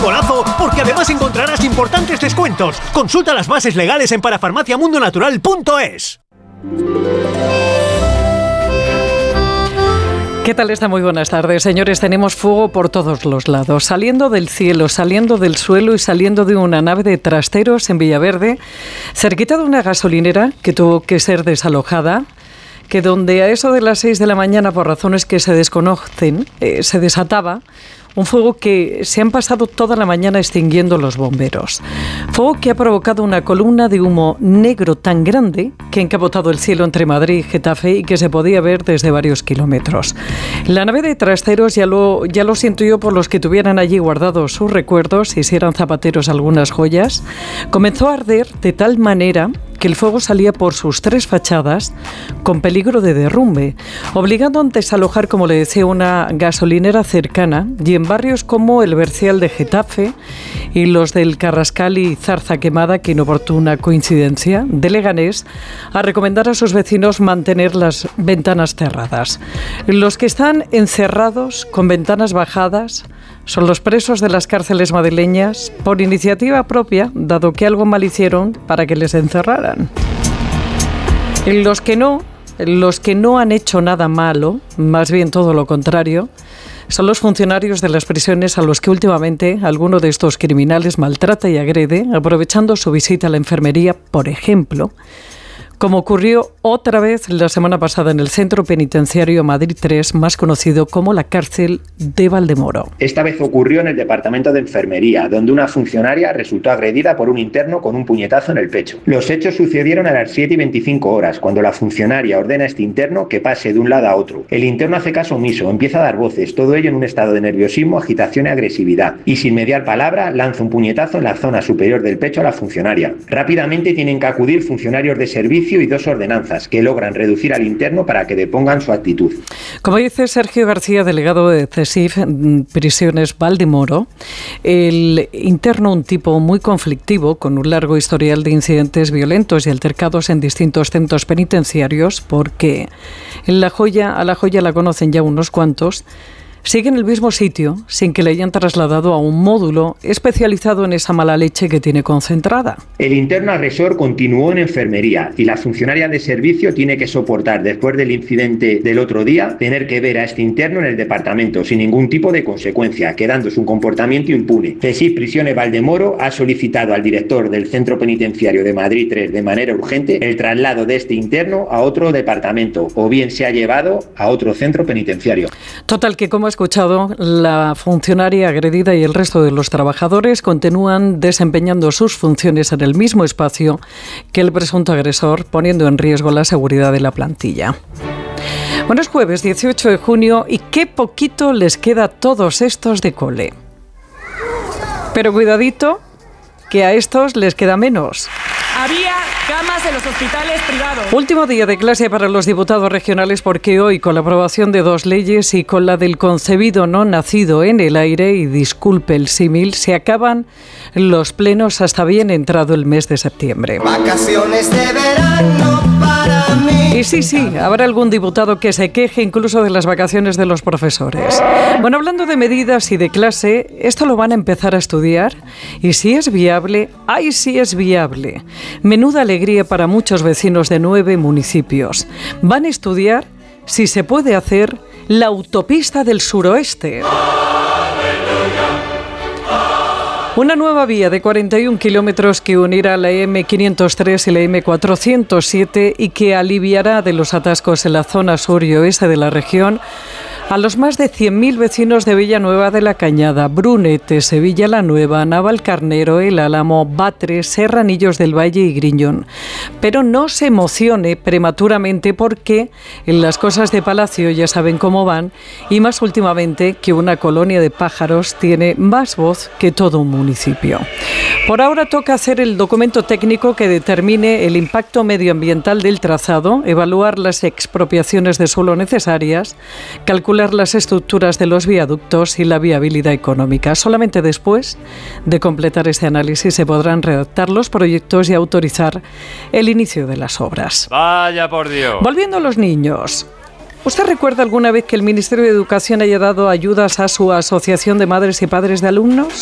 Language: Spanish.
golazo porque además encontrarás importantes descuentos. Consulta las bases legales en parafarmaciamundonatural.es. ¿Qué tal está? Muy buenas tardes, señores. Tenemos fuego por todos los lados, saliendo del cielo, saliendo del suelo y saliendo de una nave de trasteros en Villaverde, cerquita de una gasolinera que tuvo que ser desalojada, que donde a eso de las 6 de la mañana, por razones que se desconocen, se desataba un fuego que se han pasado toda la mañana extinguiendo los bomberos. Fuego que ha provocado una columna de humo negro tan grande que ha encapotado el cielo entre Madrid y Getafe y que se podía ver desde varios kilómetros. La nave de trasteros, ya lo siento yo por los que tuvieran allí guardados sus recuerdos, y si eran zapateros algunas joyas, comenzó a arder de tal manera que el fuego salía por sus 3 fachadas con peligro de derrumbe, obligando a desalojar, como le decía, una gasolinera cercana, y en barrios como el Bercial de Getafe y los del Carrascal y Zarza Quemada, que inoportuna coincidencia, de Leganés, a recomendar a sus vecinos mantener las ventanas cerradas. Los que están encerrados con ventanas bajadas son los presos de las cárceles madrileñas por iniciativa propia, dado que algo mal hicieron para que les encerraran. Los que no han hecho nada malo, más bien todo lo contrario, son los funcionarios de las prisiones a los que últimamente alguno de estos criminales maltrata y agrede, aprovechando su visita a la enfermería, por ejemplo, como ocurrió otra vez la semana pasada en el Centro Penitenciario Madrid 3, más conocido como la cárcel de Valdemoro. Esta vez ocurrió en el departamento de enfermería, donde una funcionaria resultó agredida por un interno con un puñetazo en el pecho. Los hechos sucedieron a las 7:25, cuando la funcionaria ordena a este interno que pase de un lado a otro. El interno hace caso omiso, empieza a dar voces, todo ello en un estado de nerviosismo, agitación y agresividad, y sin mediar palabra lanza un puñetazo en la zona superior del pecho a la funcionaria. Rápidamente tienen que acudir funcionarios de servicio y 2 ordenanzas que logran reducir al interno para que depongan su actitud. Como dice Sergio García, delegado de CESIF, Prisiones Valdemoro, el interno, un tipo muy conflictivo, con un largo historial de incidentes violentos y altercados en distintos centros penitenciarios, porque a la joya la conocen ya unos cuantos, sigue en el mismo sitio sin que le hayan trasladado a un módulo especializado en esa mala leche que tiene concentrada. El interno agresor continuó en enfermería y la funcionaria de servicio tiene que soportar, después del incidente del otro día, tener que ver a este interno en el departamento sin ningún tipo de consecuencia, quedando su comportamiento impune. CESIF Prisiones Valdemoro ha solicitado al director del Centro Penitenciario de Madrid 3 de manera urgente el traslado de este interno a otro departamento, o bien se ha llevado a otro centro penitenciario. Total, que como escuchado, la funcionaria agredida y el resto de los trabajadores continúan desempeñando sus funciones en el mismo espacio que el presunto agresor, poniendo en riesgo la seguridad de la plantilla. Bueno, es jueves 18 de junio y qué poquito les queda a todos estos de cole. Pero cuidadito, que a estos les queda menos. Había camas en los hospitales privados. Último día de clase para los diputados regionales, porque hoy, con la aprobación de 2 leyes y con la del concebido no nacido en el aire, y disculpe el símil, se acaban los plenos hasta bien entrado el mes de septiembre. Vacaciones de verano para mí. Y sí, habrá algún diputado que se queje incluso de las vacaciones de los profesores. Bueno, hablando de medidas y de clase, esto lo van a empezar a estudiar, y si es viable, ¡ay, sí es viable! Menuda alegría para muchos vecinos de 9 municipios. Van a estudiar si se puede hacer la autopista del suroeste. Una nueva vía de 41 kilómetros que unirá la M503 y la M407 y que aliviará de los atascos en la zona sur y oeste de la región a los más de 100.000 vecinos de Villanueva de la Cañada, Brunete, Sevilla la Nueva, Navalcarnero, El Álamo, Batres, Serranillos del Valle y Griñón. Pero no se emocione prematuramente, porque en las cosas de Palacio ya saben cómo van, y más últimamente que una colonia de pájaros tiene más voz que todo un municipio. Por ahora toca hacer el documento técnico que determine el impacto medioambiental del trazado, evaluar las expropiaciones de suelo necesarias, calcular las estructuras de los viaductos y la viabilidad económica. Solamente después de completar este análisis se podrán redactar los proyectos y autorizar el inicio de las obras. Vaya por Dios. Volviendo a los niños. ¿Usted recuerda alguna vez que el Ministerio de Educación haya dado ayudas a su asociación de madres y padres de alumnos?